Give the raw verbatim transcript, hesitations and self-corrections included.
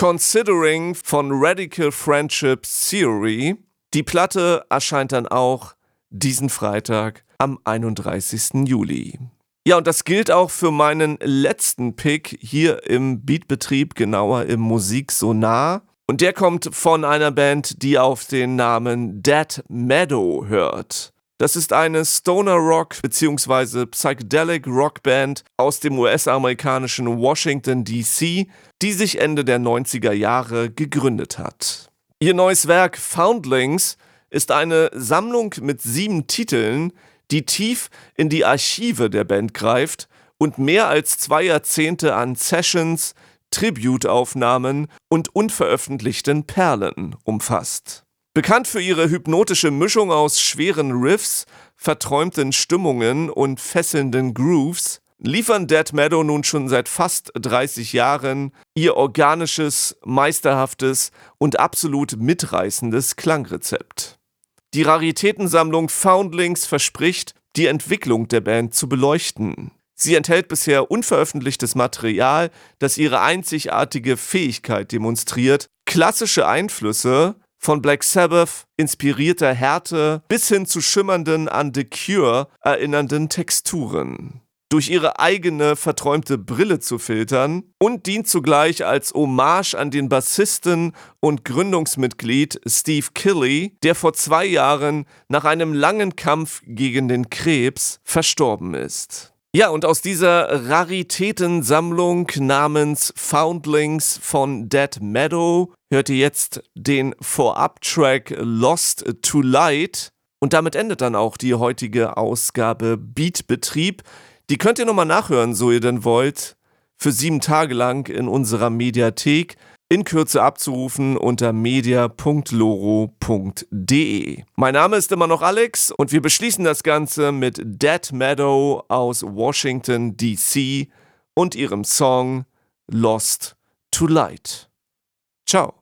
Considering von Radical Friendship Theory. Die Platte erscheint dann auch diesen Freitag am einunddreißigsten Juli. Ja, und das gilt auch für meinen letzten Pick hier im Beatbetrieb, genauer im Musiksonar. Und der kommt von einer Band, die auf den Namen Dead Meadow hört. Das ist eine Stoner-Rock- bzw. Psychedelic-Rock-Band aus dem U S-amerikanischen Washington D C, die sich Ende der neunziger Jahre gegründet hat. Ihr neues Werk Foundlings ist eine Sammlung mit sieben Titeln, die tief in die Archive der Band greift und mehr als zwei Jahrzehnte an Sessions, Tribute-Aufnahmen und unveröffentlichten Perlen umfasst. Bekannt für ihre hypnotische Mischung aus schweren Riffs, verträumten Stimmungen und fesselnden Grooves, liefern Dead Meadow nun schon seit fast dreißig Jahren ihr organisches, meisterhaftes und absolut mitreißendes Klangrezept. Die Raritätensammlung Foundlings verspricht, die Entwicklung der Band zu beleuchten. Sie enthält bisher unveröffentlichtes Material, das ihre einzigartige Fähigkeit demonstriert, klassische Einflüsse von Black Sabbath inspirierter Härte bis hin zu schimmernden, an The Cure erinnernden Texturen. Durch ihre eigene verträumte Brille zu filtern und dient zugleich als Hommage an den Bassisten und Gründungsmitglied Steve Killey, der vor zwei Jahren nach einem langen Kampf gegen den Krebs verstorben ist. Ja, und aus dieser Raritätensammlung namens Foundlings von Dead Meadow hört ihr jetzt den Vorab-Track Lost to Light. Und damit endet dann auch die heutige Ausgabe Beatbetrieb. Die könnt ihr nochmal nachhören, so ihr denn wollt, für sieben Tage lang in unserer Mediathek, in Kürze abzurufen unter media punkt loro punkt de. Mein Name ist immer noch Alex und wir beschließen das Ganze mit Dead Meadow aus Washington D C und ihrem Song Lost to Light. Ciao.